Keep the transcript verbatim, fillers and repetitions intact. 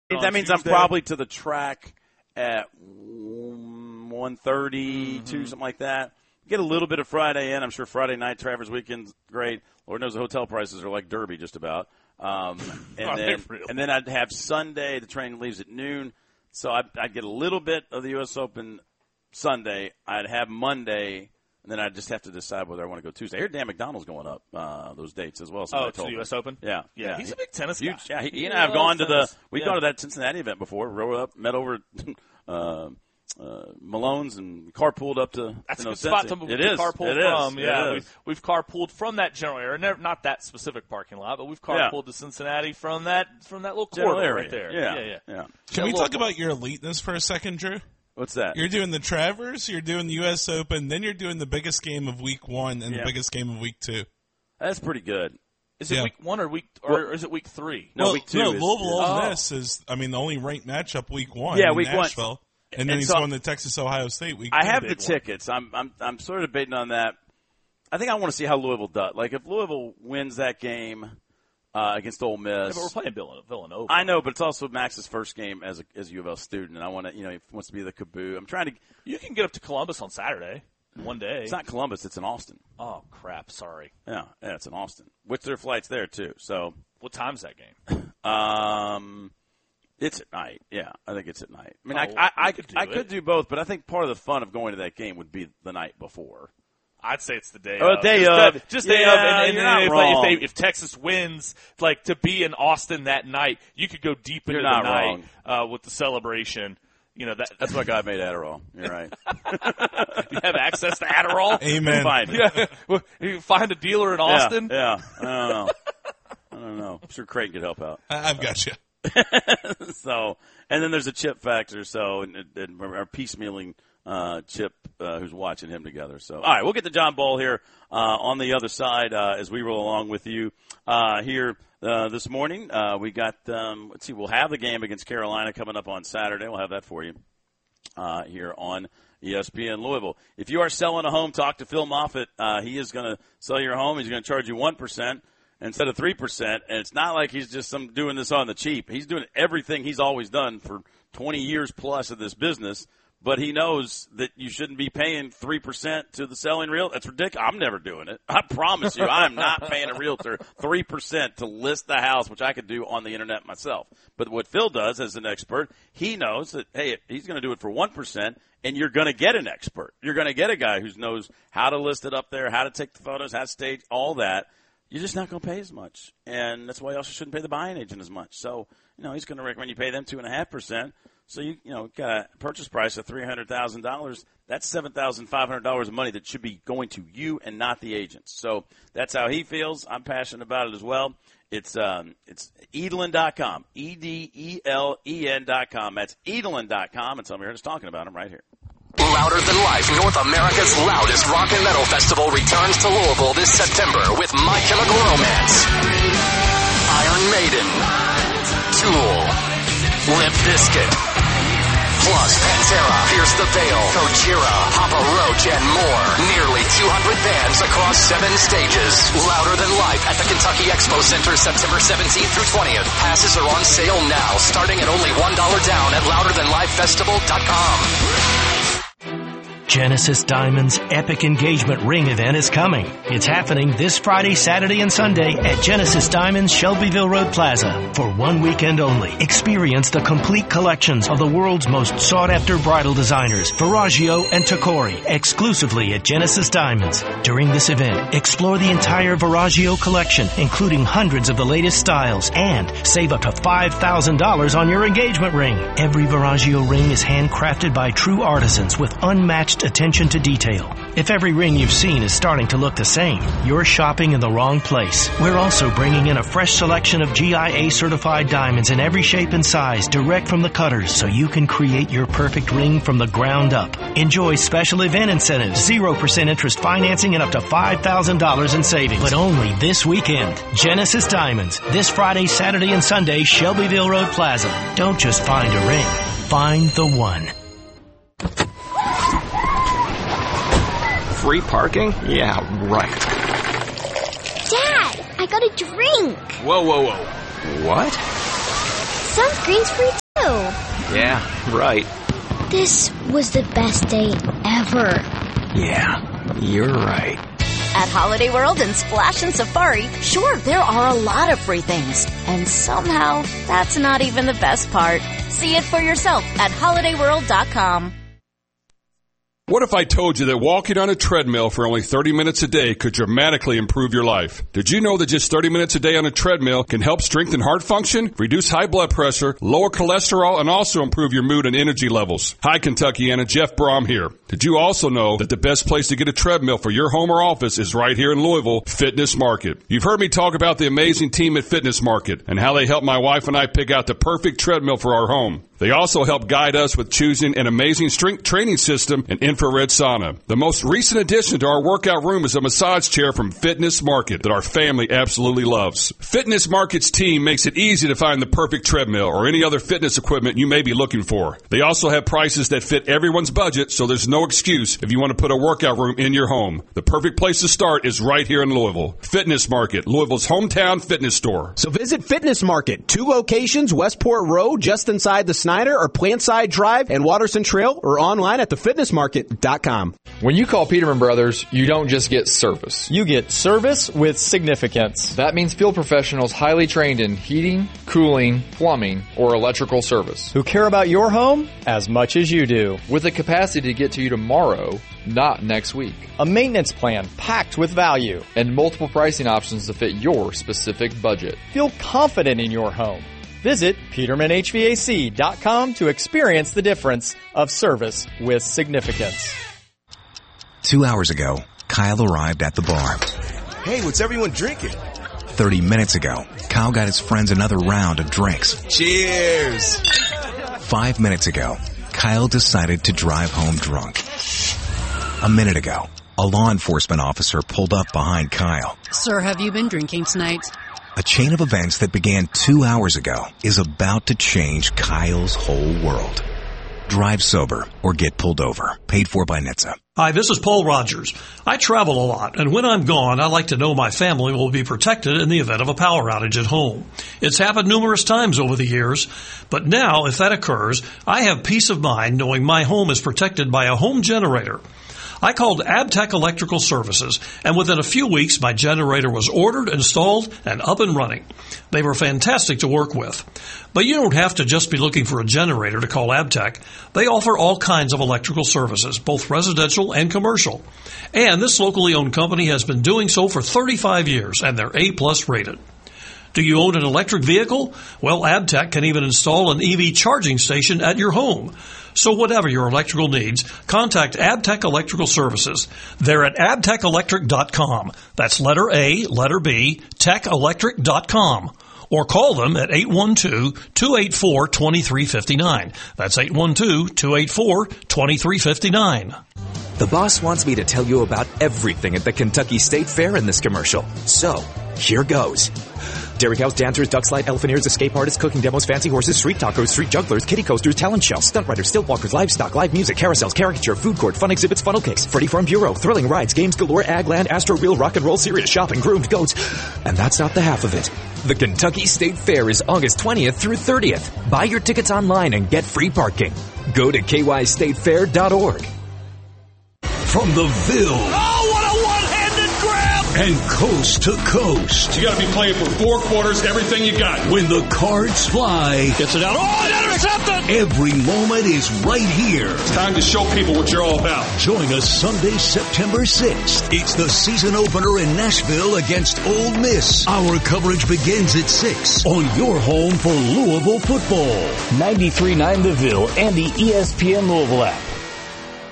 That means Tuesday. I'm probably to the track at one thirty, mm-hmm. two, something like that. Get a little bit of Friday in. I'm sure Friday night, Travers weekend's great. Lord knows the hotel prices are like Derby just about. Um, and, then, really? and then I'd have Sunday. The train leaves at noon. So I'd, I'd get a little bit of the U S Open Sunday. I'd have Monday. And then I just have to decide whether I want to go Tuesday. I hear Dan McDonald's going up uh, those dates as well. Oh, to the U S Open? Yeah. yeah. Yeah. He's a big tennis guy. Huge, yeah, he, he and I have gone to tennis. the – we've yeah. gone to that Cincinnati event before. Rode up, met over uh, uh, Malone's and carpooled up to That's you know, a good spot Cincy. to it is. carpool it from. Is. Yeah, it we've, we've carpooled from that general area. Never, not that specific parking lot, but we've carpooled yeah. to Cincinnati from that from that little general corridor area. right there. Yeah, yeah, yeah. yeah. Can yeah, we talk about your eliteness for a second, Drew? What's that? You're doing the Travers, you're doing the U S Open, then you're doing the biggest game of week one and yeah. the biggest game of week two. That's pretty good. Is it yeah. week one or week or well, is it week three? No, well, week two. No, is, Louisville is, Ole oh. Miss is, I mean, the only ranked matchup week one. Yeah, in week Nashville. one. And then and he's so, going to Texas Ohio State week I two. have the one. tickets. I'm I'm I'm sort of debating on that. I think I want to see how Louisville does. Like if Louisville wins that game uh, against Ole Miss. Yeah, but we're playing Villanova. I know, but it's also Max's first game as a as a U of L student, and I want to, you know, he wants to be the caboose. I'm trying to. You can get up to Columbus on Saturday, one day. It's not Columbus; it's in Austin. Oh crap! Sorry. Yeah, yeah, it's in Austin. Which there are flights there too. So what time's that game? um, it's at night. Yeah, I think it's at night. I mean, oh, I I, I, could, do I could do both, but I think part of the fun of going to that game would be the night before. I'd say it's the day oh, of. day just of. The, just yeah, day of. And, and, you're and not if, wrong. like, if, they, if Texas wins, like to be in Austin that night, you could go deep into you're the not night uh, with the celebration. You know that. That's why God made Adderall. You're right. You have access to Adderall. Amen. Find it. Yeah. Well, you can find a dealer in Austin. Yeah, yeah. I don't know. I don't know. I'm sure Creighton could help out. I- I've got you. So, and then there's a Chip factor. So, and, and our piecemealing uh, Chip, uh, who's watching him together. So, all right, we'll get to John Ball here uh, on the other side uh, as we roll along with you uh, here uh, this morning. Uh, we got, um, let's see, we'll have the game against Carolina coming up on Saturday. We'll have that for you uh, here on E S P N Louisville. If you are selling a home, talk to Phil Moffitt. Uh, he is going to sell your home. He's going to charge you one percent instead of three percent. And it's not like he's just some doing this on the cheap. He's doing everything he's always done for twenty years plus of this business. But he knows that you shouldn't be paying three percent to the selling realtor. That's ridiculous. I'm never doing it. I promise you, I'm not paying a realtor three percent to list the house, which I could do on the internet myself. But what Phil does as an expert, he knows that, hey, he's going to do it for one percent, and you're going to get an expert. You're going to get a guy who knows how to list it up there, how to take the photos, how to stage, all that. You're just not going to pay as much. And that's why you also shouldn't pay the buying agent as much. So, you know, he's going to recommend you pay them two point five percent. So, you you know, got a purchase price of three hundred thousand dollars. That's seven thousand five hundred dollars of money that should be going to you and not the agents. So that's how he feels. I'm passionate about it as well. It's um, it's Edelen dot com, E D E L E N dot com. That's Edelen dot com. And some of you heard us talking about him right here. Louder Than Life, North America's loudest rock and metal festival returns to Louisville this September with My Chemical Romance, Iron Maiden, Tool, Limp Bizkit, plus Pantera, Pierce the Veil, Gojira, Papa Roach, and more. Nearly two hundred bands across seven stages. Louder Than Life at the Kentucky Expo Center September seventeenth through twentieth. Passes are on sale now, starting at only one dollar down at louder than life festival dot com. Genesis Diamonds' Epic Engagement Ring event is coming. It's happening this Friday, Saturday, and Sunday at Genesis Diamonds, Shelbyville Road Plaza. For one weekend only, experience the complete collections of the world's most sought-after bridal designers, Verragio and Tacori, exclusively at Genesis Diamonds. During this event, explore the entire Verragio collection, including hundreds of the latest styles, and save up to five thousand dollars on your engagement ring. Every Verragio ring is handcrafted by true artisans with unmatched attention to detail. If every ring you've seen is starting to look the same, you're shopping in the wrong place. We're also bringing in a fresh selection of G I A certified diamonds in every shape and size direct from the cutters so you can create your perfect ring from the ground up. Enjoy special event incentives, zero percent interest financing, and up to five thousand dollars in savings. But only this weekend. Genesis Diamonds, this Friday, Saturday, and Sunday, Shelbyville Road Plaza. Don't just find a ring. Find the one. Free parking? Yeah, right. Dad, I got a drink. Whoa, whoa, whoa. What? sunscreen's free too. Yeah, right. This was the best day ever. Yeah, you're right. At Holiday World and Splash and Safari, sure, there are a lot of free things. And somehow, that's not even the best part. See it for yourself at holiday world dot com. What if I told you that walking on a treadmill for only thirty minutes a day could dramatically improve your life? Did you know that just thirty minutes a day on a treadmill can help strengthen heart function, reduce high blood pressure, lower cholesterol, and also improve your mood and energy levels? Hi, Kentuckiana, Jeff Brom here. Did you also know that the best place to get a treadmill for your home or office is right here in Louisville, Fitness Market? You've heard me talk about the amazing team at Fitness Market and how they helped my wife and I pick out the perfect treadmill for our home. They also help guide us with choosing an amazing strength training system and infrared sauna. The most recent addition to our workout room is a massage chair from Fitness Market that our family absolutely loves. Fitness Market's team makes it easy to find the perfect treadmill or any other fitness equipment you may be looking for. They also have prices that fit everyone's budget, so there's no excuse if you want to put a workout room in your home. The perfect place to start is right here in Louisville. Fitness Market, Louisville's hometown fitness store. So visit Fitness Market, two locations, Westport Road, just inside the Snyder or Plantside Drive and Watterson Trail, or online at the fitness market dot com. When you call Peterman Brothers, you don't just get service. You get service with significance. That means field professionals highly trained in heating, cooling, plumbing, or electrical service. Who care about your home as much as you do. With the capacity to get to you tomorrow, not next week. A maintenance plan packed with value. And multiple pricing options to fit your specific budget. Feel confident in your home. Visit Peterman H V A C dot com to experience the difference of service with significance. Two hours ago, Kyle arrived at the bar. Hey, what's everyone drinking? Thirty minutes ago, Kyle got his friends another round of drinks. Cheers! Five minutes ago, Kyle decided to drive home drunk. A minute ago, a law enforcement officer pulled up behind Kyle. Sir, have you been drinking tonight? A chain of events that began two hours ago is about to change Kyle's whole world. Drive sober or get pulled over. Paid for by N H T S A. Hi, this is Paul Rogers. I travel a lot, and when I'm gone, I like to know my family will be protected in the event of a power outage at home. It's happened numerous times over the years, but now, if that occurs, I have peace of mind knowing my home is protected by a home generator. I called Abtech Electrical Services, and within a few weeks, my generator was ordered, installed, and up and running. They were fantastic to work with. But you don't have to just be looking for a generator to call Abtech. They offer all kinds of electrical services, both residential and commercial. And this locally owned company has been doing so for thirty-five years, and they're A plus rated. Do you own an electric vehicle? Well, Abtech can even install an E V charging station at your home. So whatever your electrical needs, contact Abtech Electrical Services. They're at abtech electric dot com. That's letter A, letter B, tech electric dot com. Or call them at eight one two, two eight four, two three five nine. That's eight one two, two eight four, two three five nine. The boss wants me to tell you about everything at the Kentucky State Fair in this commercial. So, here goes. Dairy cows, dancers, duck slide, elephanters, escape artists, cooking demos, fancy horses, street tacos, street jugglers, kiddie coasters, talent show, stunt riders, stilt walkers, livestock, live music, carousels, caricature, food court, fun exhibits, funnel cakes, Freddy Farm Bureau, thrilling rides, games galore, Agland, Astro Reel, rock and roll, serious shopping, groomed goats. And that's not the half of it. The Kentucky State Fair is August twentieth through thirtieth. Buy your tickets online and get free parking. Go to k y state fair dot org. From the Ville. Oh, what a one-handed grab! And coast to coast. You got to be playing for four quarters, everything you got. When the cards fly. Gets it out. Oh, intercepted! Every moment is right here. It's time to show people what you're all about. Join us Sunday, September sixth. It's the season opener in Nashville against Ole Miss. Our coverage begins at six on your home for Louisville football. ninety-three point nine The Ville and the E S P N Louisville app.